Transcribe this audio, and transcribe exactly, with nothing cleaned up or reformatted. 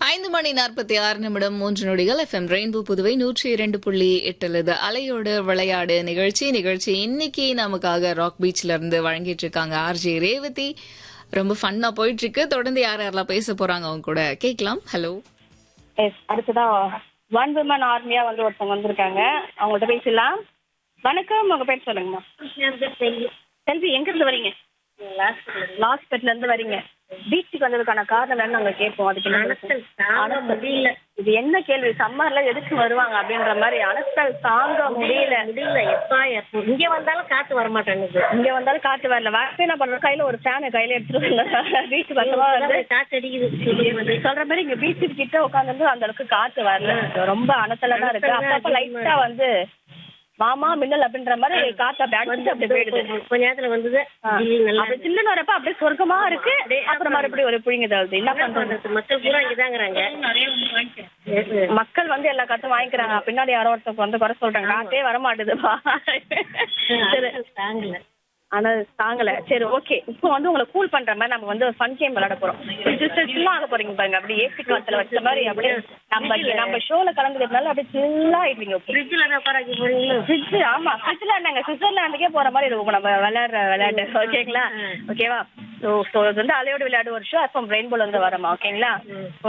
ஐந்து மணி நாற்பத்தி ஆறு நிமிடம் மூன்று நொடிகள் எஃப்எம் ரெயின்போ புதுவை நூற்றி இரண்டு புள்ளி எட்டுல இது அலையோடு விளையாடு நிகழ்ச்சி நிகழ்ச்சி இன்னைக்கு நமக்காக ராக் பீச்ல இருந்து வழங்கிட்டு இருக்காங்க ஆர்ஜே ரேவதி. ரொம்ப ஃபன்னா போயிட்டு இருக்கு. தொடர்ந்து யார் யாரெல்லாம் பேச போறாங்க அவங்க கூட கேட்கலாம். ஹலோ. எஸ், அடுத்ததா ஒன் விமன் ஆர்மியா வந்து ஒருத்தவங்க வந்திருக்காங்க. அவங்கள்ட்ட பேசலாம். வணக்கம், உங்க பேர் சொல்லுங்கம்மா. செல்வி, எங்க இருந்து வரீங்க? லாஸ்பெட்ல இருந்து வரீங்க. பீச்சுக்கு வந்ததுக்கான காரணம் என்ன நாங்க கேட்போம். அதுக்கு என்ன முடியல, இது என்ன கேள்வி? சம்மர்ல எதுக்கு வருவாங்க அப்படின்ற மாதிரி. அனஸ்தல் தாங்க முடியல முடியல எப்பா எப்போ இங்க வந்தாலும் காத்து வர மாட்டேங்குது. இங்க வந்தாலும் காத்து வரல. வேற என்ன பண்றோம், கையில ஒரு ஃபேனு கையில எடுத்துட்டு பீச் வந்தவா வந்து காத்து அடிக்குது. சொல்ற மாதிரி இங்க பீச்சு கிட்ட உட்காந்து அந்த அளவுக்கு காத்து வரல. ரொம்ப அனத்தலா தான் இருக்கு. அப்பப்ப லைட்டா வந்து மாமா மின்னல் அப்படின்ற மாதிரி காத்து அப்படி அடிச்சு அப்படி போயிடுது. கொஞ்ச நேரத்துல வந்தது அப்படி சில்லுன்னு வரப்ப அப்படியே சொர்க்கமா இருக்கு. அப்புறம் மறுபடியும் ஒரு புழிங்குது. என்ன பண்றது, மக்கள் பூரா இங்கதாங்கிறாங்க. மக்கள் வந்து எல்லா காத்தும் வாங்கிக்கிறாங்க. பின்னாடி யாரோ ஒருத்தருக்கு வந்து குறை சொல்றாங்க, காத்தே வரமாட்டுதுப்பா. தாங்கல ஆனா தாங்கல. சரி, ஓகே. இப்போ வந்து உங்களை கூல் பண்ற மாதிரி நம்ம வந்து ஃபன் கேம் விளையாட போறோம். சில்லா ஆக போறீங்க பாருங்க. அப்படி ஏசி காத்துல வச்ச மாதிரி அப்படியே நம்ம நம்ம ஷோல கலந்துக்கிறதுனால அப்படியே சில்லா ஆயிடுவீங்க. ஃப்ரிட்ஜ்ல தான் உட்காராக்கி போறீங்களா? ஃப்ரிட்ஜ், ஆமா ஃப்ரிட்ஜ்ல நாங்க சுவிட்சர்லாந்துக்கே போற மாதிரி இருக்கும் நம்ம விளையாடுற விளையாட்டு. ஓகேங்களா? ஓகேவா? ஸோ ஸோ இது வந்து அலையோடு விளையாடு ஒரு ஷோ எஃப்எம் ரெயின்போல இருந்து வரோமா? ஓகேங்களா?